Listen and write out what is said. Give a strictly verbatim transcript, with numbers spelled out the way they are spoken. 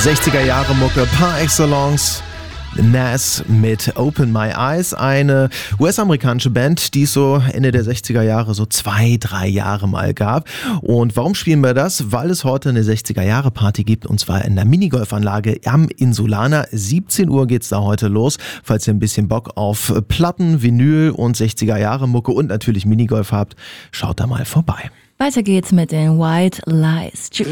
sechziger Jahre Mucke par excellence. Nas mit Open My Eyes, eine U S-amerikanische Band, die es so Ende der sechziger Jahre so zwei, drei Jahre mal gab. Und warum spielen wir das? Weil es heute eine sechziger-Jahre-Party gibt, und zwar in der Minigolfanlage am Insulaner. siebzehn Uhr geht's da heute los. Falls ihr ein bisschen Bock auf Platten, Vinyl und sechziger-Jahre-Mucke und natürlich Minigolf habt, schaut da mal vorbei. Weiter geht's mit den White Lies. Tschüss.